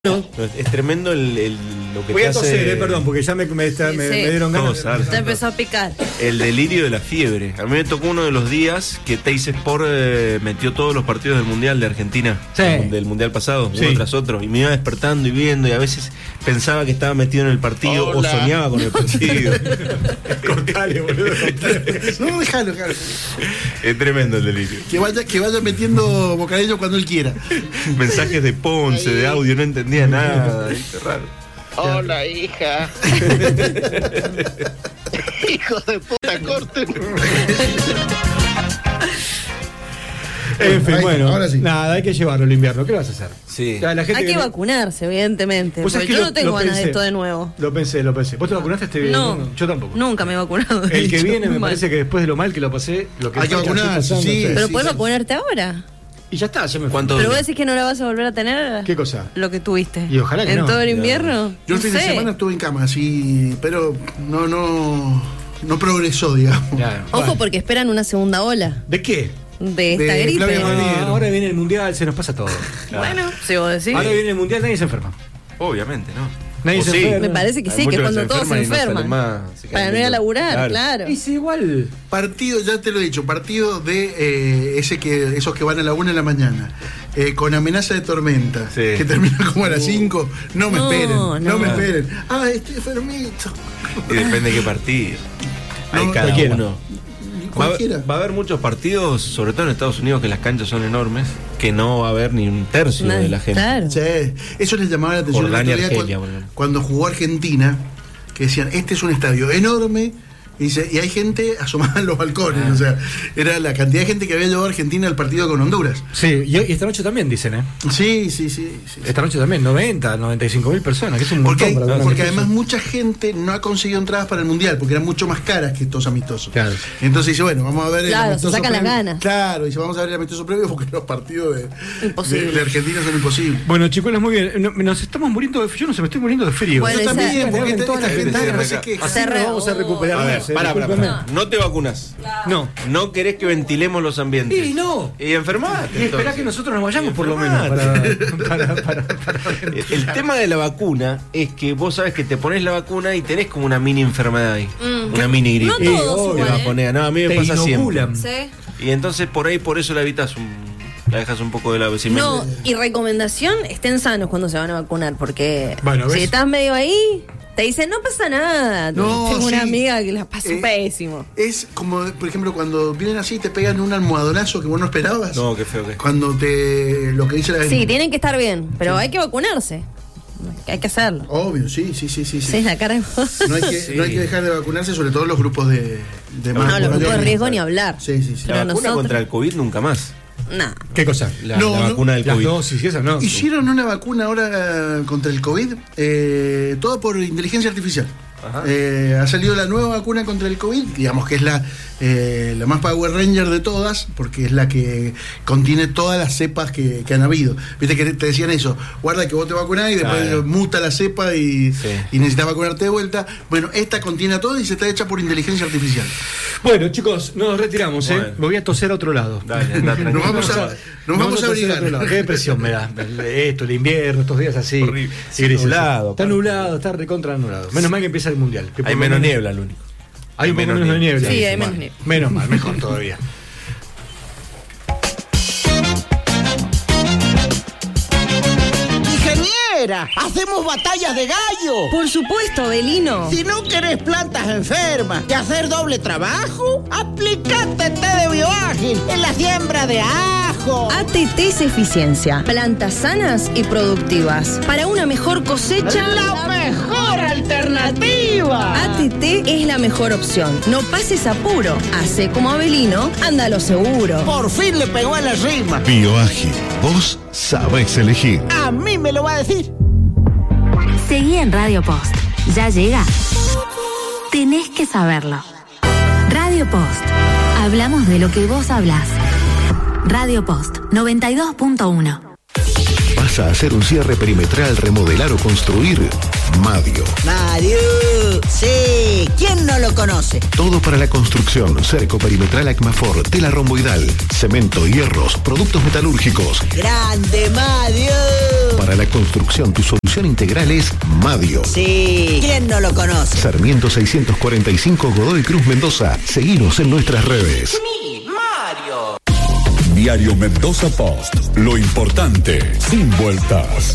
No. Es tremendo lo que voy te a toser, hace... perdón, porque ya me dieron ganas. Te empezó a picar. El delirio de la fiebre. A mí me tocó uno de los días que Teis Sport metió todos los partidos del Mundial de Argentina. Sí. Del Mundial pasado, Sí. uno tras otro. Y me iba despertando y viendo, y a veces pensaba que estaba metido en el partido. Hola. O soñaba con el partido. Cortale, boludo. No, déjalo. Es tremendo el delirio. Que vaya metiendo bocadillo cuando él quiera. Mensajes de Ponce, de audio, no entendía nada. Es raro. Hola, hija. Hijo de puta, corte. En fin, Ahí, bueno, ahora sí. nada, hay que llevarlo el invierno. ¿Qué vas a hacer? Sí. Ya, la gente Hay que no- vacunarse, evidentemente. Vos sabés Porque que yo no tengo ganas de pensé. esto de nuevo. Lo pensé. ¿Vos te vacunaste este No. Yo tampoco. Nunca me he vacunado. El que viene me Mal. parece que después de lo mal que lo pasé, lo que Hay que estoy vacunarse, pasando, sí. Pero puedes vacunarte ahora. Y ya está, ya me fui. ¿Cuánto Pero dura? vos decís que no la vas a volver a tener. ¿Qué cosa? Lo que tuviste. Y ojalá que en no. todo el invierno. Yo el no fin de sé. semana estuve en cama, sí, pero no progresó, digamos. Ya, Ojo, bueno. porque esperan una segunda ola ¿De qué? de esta De gripe. Flavia No, Madero. ahora viene el mundial, se nos pasa todo. Bueno, si vos decís. Ahora viene el mundial, nadie se enferma. Obviamente, ¿no? Nadie O se sí. enferma. Me parece que Hay sí, que muchos cuando se todos se enferman y no salen enferman. más, se Para caen no ir a de- laburar, claro. Es igual. Partido, ya te lo he dicho, partido de esos que van a la 1 de la mañana, con amenaza de tormenta, Sí. que termina como a las 5, no me No, esperen, no. no me esperen. Ah, estoy enfermito. Y depende de qué partido. Hay No, cada cualquiera. uno. Cualquiera. Va a haber muchos partidos, sobre todo en Estados Unidos, que las canchas son enormes, que no va a haber ni un tercio de la gente. Claro. Sí, eso les llamaba la atención Por el Dani otro día Argelia, por ejemplo. cuando jugó Argentina, que decían, este es un estadio enorme, y hay gente asomada en los balcones, o sea, era la cantidad de gente que había llevado a Argentina al partido con Honduras. Sí, y esta noche también dicen, ¿eh? Sí. Esta noche también, 95.000 personas, que es un Porque, montón para una porque amistosa. además mucha gente no ha conseguido entradas para el Mundial, porque eran mucho más caras que estos amistosos. Claro. Entonces dice, bueno, vamos a ver el Claro, se amistoso sacan las previo. ganas. Claro, dice, vamos a ver el amistoso previo porque los partidos Imposible. de Argentina son imposibles. Bueno, chicuelas, muy bien. Nos estamos muriendo de frío. Yo no sé, me estoy muriendo de frío. Bueno, Yo también, esa- porque en todas las esta gente ventanas, no se queja. Así nos vamos a recuperar. A ver, más, pará. discúlpeme. No te vacunas. No. No querés que ventilemos los ambientes. Y no. Y enfermate. Y espera entonces. que nosotros nos vayamos Y por lo menos enfermate. para El tema de la vacuna es que vos sabés que te pones la vacuna y tenés como una mini enfermedad ahí. Una mini gripe. No todos obvio, igual, Te la ¿eh? ponés. No, a mí me te pasa siempre. inoculan. Sí. Y entonces por eso la evitas la dejas un poco de lado. Si No, y recomendación, estén sanos cuando se van a vacunar, porque Bueno, ¿ves? si estás medio ahí, te dicen, no pasa nada. No, Tengo una sí. amiga que la pasó pésimo. Es como, por ejemplo, cuando vienen así y te pegan un almohadonazo que vos no esperabas. No, qué feo que es. Cuando lo que dice la Sí, tienen que estar bien, pero hay que vacunarse. Hay que hacerlo. Obvio, sí. Sí, la cara de No hay que dejar de vacunarse, sobre todo los grupos de No, los grupos de riesgo ni hablar. Sí. Pero La vacuna nosotros- contra el COVID nunca más. No. ¿Qué cosa? La No, vacuna del Las COVID. dosis y esas no. Hicieron una vacuna ahora contra el COVID, todo por inteligencia artificial. Ajá. Ha salido la nueva vacuna contra el COVID, digamos que es la más Power Ranger de todas, porque es la que contiene todas las cepas que han habido. Viste que te decían eso, guarda que vos te vacunás y después Claro. muta la cepa y Sí. necesitas vacunarte de vuelta. Bueno, esta contiene todo y se está hecha por inteligencia artificial. Bueno, chicos, nos retiramos, ¿eh? Bueno. Me voy a toser a otro lado. Dale, anda tranquilo. Nos vamos a toser abrigar. otro lado. Qué depresión me da. Esto, el invierno, estos días así. Horrible. Sí, grises. Nublado, Está nublado, está recontra nublado. Menos mal que empieza el mundial. que Hay por menos lo menos- niebla, lo único. Hay un poco menos de niebla. Sí, hay menos niebla. Menos mal, mejor todavía. Ingeniera, hacemos batallas de gallo. Por supuesto, Belino. Si no querés plantas enfermas y hacer doble trabajo, aplicate té de bioágil en la siembra de ajo. ATT es eficiencia. Plantas sanas y productivas. Para una mejor cosecha. La mejor alternativa. ATT es la mejor opción. No pases apuro. Hace como Abelino, anda a lo seguro. Por fin le pegó a la rima. Bioágil, vos sabés elegir. A mí me lo va a decir. Seguí en Radio Post. Ya llega. Tenés que saberlo. Radio Post. Hablamos de lo que vos hablás. Radio Post 92.1. ¿Vas a hacer un cierre perimetral, remodelar o construir? Madio. Madio, sí, ¿quién no lo conoce? Todo para la construcción, cerco perimetral Acmafor, tela romboidal, cemento, hierros, productos metalúrgicos. ¡Grande Madio! Para la construcción, tu solución integral es Madio. Sí, ¿quién no lo conoce? Sarmiento 645, Godoy Cruz, Mendoza. Seguinos en nuestras redes. Diario Mendoza Post. Lo importante, sin vueltas.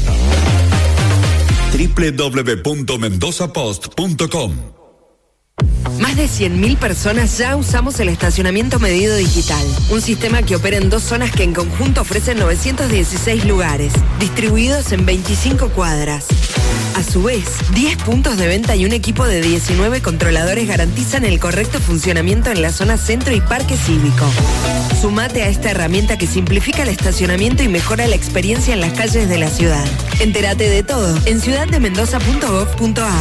www.mendozapost.com. Más de 100.000 personas ya usamos el estacionamiento medido digital, un sistema que opera en 2 zonas que en conjunto ofrecen 916 lugares, distribuidos en 25 cuadras. A su vez, 10 puntos de venta y un equipo de 19 controladores garantizan el correcto funcionamiento en la zona centro y parque cívico. Sumate a esta herramienta que simplifica el estacionamiento y mejora la experiencia en las calles de la ciudad. Entérate de todo en ciudaddemendoza.gov.ar.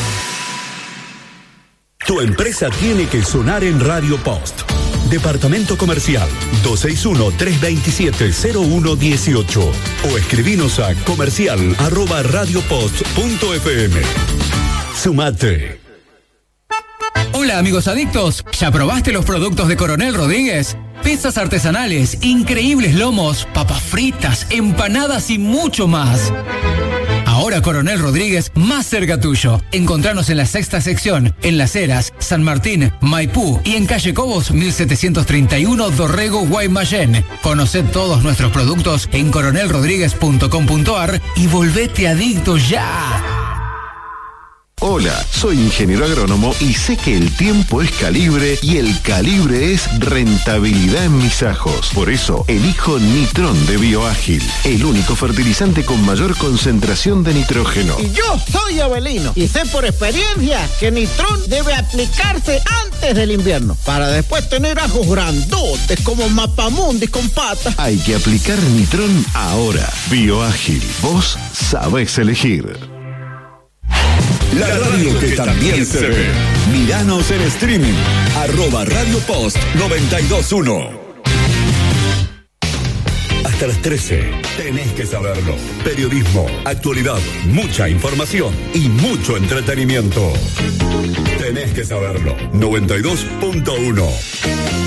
Tu empresa tiene que sonar en Radio Post. Departamento Comercial 261-327-0118 o escribinos a comercial@radiopost.fm. Sumate. Hola amigos adictos, ¿ya probaste los productos de Coronel Rodríguez? Pizzas artesanales, increíbles lomos, papas fritas, empanadas y mucho más. Ahora Coronel Rodríguez, más cerca tuyo. Encontranos en la 6ª sección, en Las Heras, San Martín, Maipú y en calle Cobos 1731, Dorrego, Guaymallén. Conoced todos nuestros productos en coronelrodríguez.com.ar y volvete adicto ya. Hola, soy ingeniero agrónomo y sé que el tiempo es calibre y el calibre es rentabilidad en mis ajos. Por eso elijo Nitrón de Bioágil, el único fertilizante con mayor concentración de nitrógeno. Y yo soy Avelino y sé por experiencia que Nitrón debe aplicarse antes del invierno para después tener ajos grandotes como mapamundis con patas. Hay que aplicar Nitrón ahora. Bioágil, vos sabés elegir. La radio que también se ve. Míranos en streaming. @Radio Post 921. Hasta las 13. Tenés que saberlo. Periodismo, actualidad, mucha información y mucho entretenimiento. Tenés que saberlo. 92.1.